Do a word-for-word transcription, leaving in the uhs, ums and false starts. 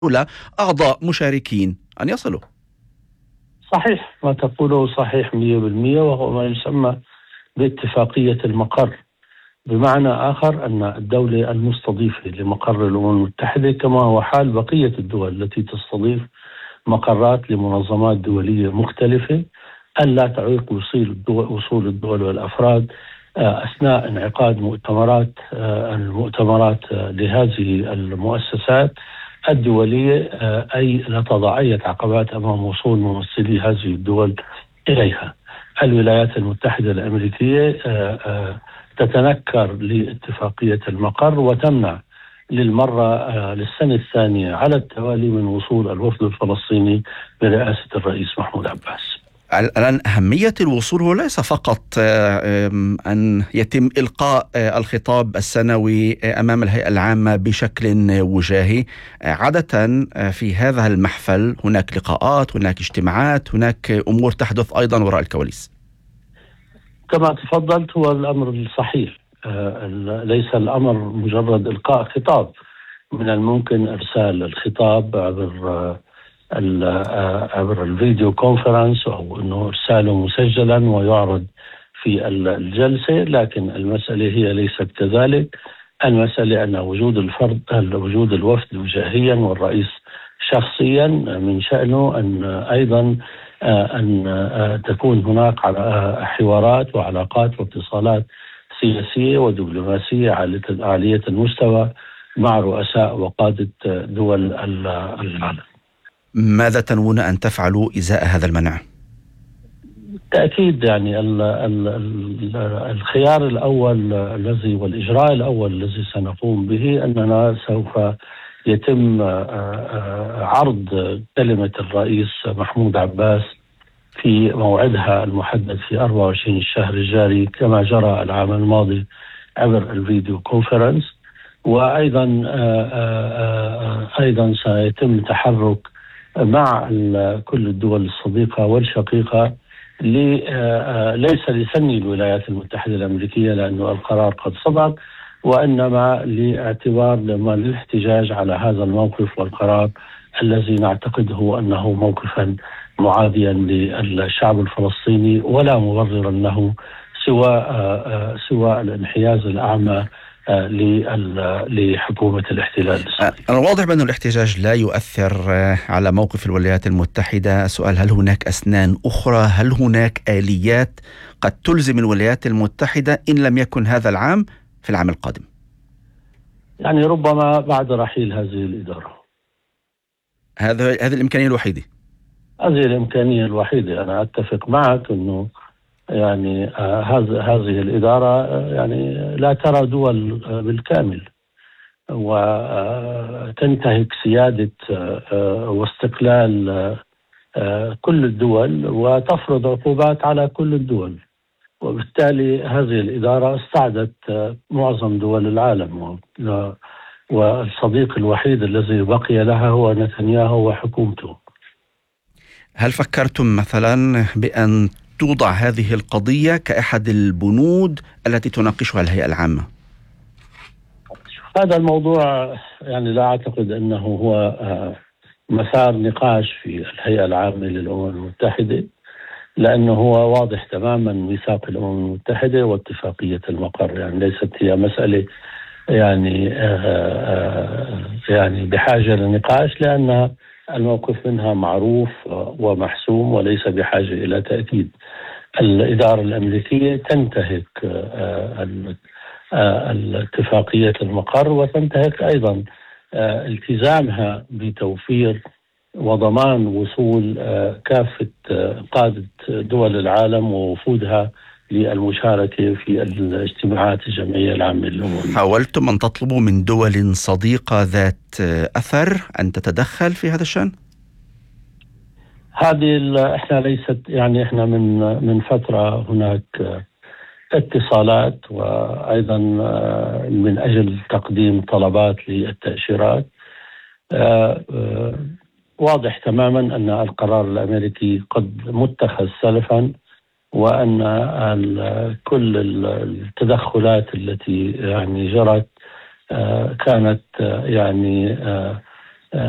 أعضاء مشاركين أن يصلوا. صحيح، ما تقوله صحيح مئة بالمئة، وهو ما يسمى باتفاقية المقر، بمعنى آخر أن الدولة المستضيفة لمقر الأمم المتحدة كما هو حال بقية الدول التي تستضيف مقرات لمنظمات دولية مختلفة ألا تعيق وصول الدول, وصول الدول والأفراد أثناء انعقاد مؤتمرات المؤتمرات لهذه المؤسسات الدولية، أي لا تضع أي عقبات أمام وصول ممثلي هذه الدول إليها. الولايات المتحدة الأمريكية تتنكر لاتفاقية المقر وتمنع للمرة للسنة الثانية على التوالي من وصول الوفد الفلسطيني برئاسة الرئيس محمود عباس. الآن أهمية الوصول هو ليس فقط أن يتم إلقاء الخطاب السنوي أمام الهيئة العامة بشكل وجاهي. عادة في هذا المحفل هناك لقاءات، هناك اجتماعات، هناك أمور تحدث أيضا وراء الكواليس. كما تفضلت، هو الأمر الصحيح، ليس الأمر مجرد إلقاء خطاب. من الممكن إرسال الخطاب عبر عبر الفيديو كونفرنس أو أنه إرساله مسجلا ويعرض في الجلسة، لكن المسألة هي ليست كذلك. المسألة أن وجود الفرد وجود الوفد وجاهيا والرئيس شخصيا من شأنه أن أيضا أن تكون هناك حوارات وعلاقات واتصالات سياسية ودبلوماسية عالية المستوى مع رؤساء وقادة دول العالم. ماذا تنوون أن تفعلوا إزاء هذا المنع؟ تأكيد يعني ال ال ال الخيار الأول الذي والإجراء الأول الذي سنقوم به أننا سوف يتم عرض كلمة الرئيس محمود عباس في موعدها المحدد في أربعة وعشرين الشهر الجاري كما جرى العام الماضي عبر الفيديو كونفرنس. وأيضا أيضا سيتم تحرك مع كل الدول الصديقة والشقيقة ليس لسن الولايات المتحدة الأمريكية لأنه القرار قد صدر، وإنما لاعتبار لما الاحتجاج على هذا الموقف والقرار الذي نعتقده أنه موقفا معاديا للشعب الفلسطيني ولا مبررا له سوى سوى الانحياز الأعمى لحكومة الاحتلال. أنا واضح بأن الاحتجاج لا يؤثر على موقف الولايات المتحدة. سؤال: هل هناك أسنان أخرى؟ هل هناك آليات قد تلزم الولايات المتحدة إن لم يكن هذا العام في العام القادم؟ يعني ربما بعد رحيل هذه الإدارة. هذا هذه الإمكانية الوحيدة. هذه الإمكانية الوحيدة. أنا أتفق معك أنه يعني هذه هذه الإدارة يعني لا ترى دول بالكامل وتنتهك سيادة واستقلال كل الدول وتفرض عقوبات على كل الدول، وبالتالي هذه الإدارة استعدت معظم دول العالم، والصديق الوحيد الذي بقي لها هو نتنياهو وحكومته. هل فكرتم مثلا بأن توضع هذه القضية كأحد البنود التي تناقشها الهيئة العامة؟ هذا الموضوع يعني لا أعتقد أنه هو مسار نقاش في الهيئة العامة للأمم المتحدة، لأنه هو واضح تماما ميثاق الأمم المتحدة واتفاقية المقر. يعني ليست هي مسألة يعني يعني بحاجة لنقاش، لأن الموقف منها معروف ومحسوم وليس بحاجة إلى تأكيد. الإدارة الأمريكية تنتهك الاتفاقية المقر وتنتهك أيضا التزامها بتوفير وضمان وصول كافة قادة دول العالم ووفودها للمشاركة في الاجتماعات الجمعية العامة للأمم. حاولتم أن تطلبوا من دول صديقة ذات أثر أن تتدخل في هذا الشأن؟ هذه احنا ليست يعني احنا من من فترة هناك اتصالات، وأيضا من أجل تقديم طلبات للتأشيرات. واضح تماما أن القرار الأمريكي قد متخذ سلفا، وأن كل التدخلات التي يعني جرت كانت يعني